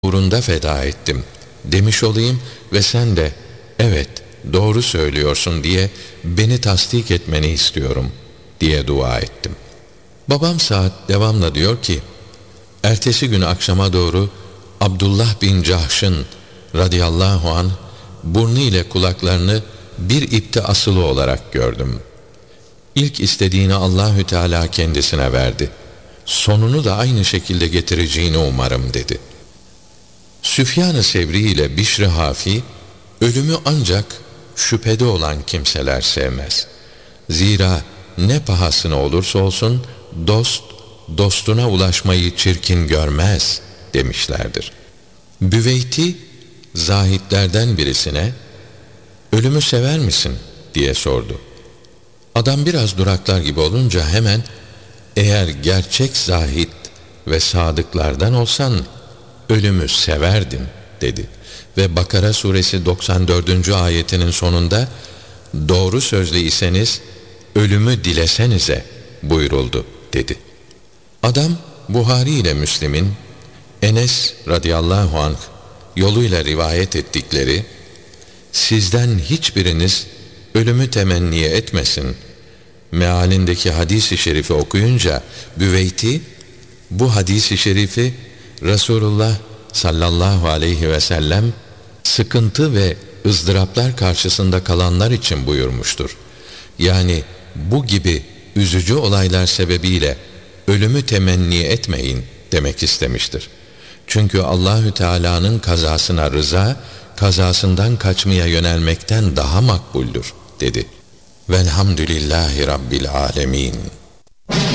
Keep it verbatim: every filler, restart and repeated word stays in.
uğrunda feda ettim demiş olayım ve sen de evet doğru söylüyorsun diye beni tasdik etmeni istiyorum diye dua ettim. Babam Saad devamla diyor ki, ertesi gün akşama doğru Abdullah bin Cahş'ın radıyallahu anh burnu ile kulaklarını bir ipte asılı olarak gördüm. İlk istediğini Allahü Teala kendisine verdi. Sonunu da aynı şekilde getireceğini umarım dedi. Süfyan-ı Sevri ile Bişr-i Hafi, ölümü ancak şüphede olan kimseler sevmez. Zira ne pahasına olursa olsun dost, dostuna ulaşmayı çirkin görmez demişlerdir. Büveyti, zahitlerden birisine, ölümü sever misin diye sordu. Adam biraz duraklar gibi olunca hemen, eğer gerçek zahit ve sadıklardan olsan, ölümü severdin dedi. Ve Bakara suresi doksan dördüncü ayetinin sonunda, doğru sözlü iseniz, ölümü dilesenize buyuruldu dedi. Adam, Buhari ile Müslim'in, Enes radıyallahu anh yoluyla rivayet ettikleri, sizden hiçbiriniz ölümü temenni etmesin mealindeki hadis-i şerifi okuyunca Büveyti, bu hadis-i şerifi Resulullah sallallahu aleyhi ve sellem sıkıntı ve ızdıraplar karşısında kalanlar için buyurmuştur. Yani bu gibi üzücü olaylar sebebiyle ölümü temenni etmeyin demek istemiştir. Çünkü Allahü Teala'nın kazasına rıza, kazasından kaçmaya yönelmekten daha makbuldür dedi. Velhamdülillahi Rabbil alemin.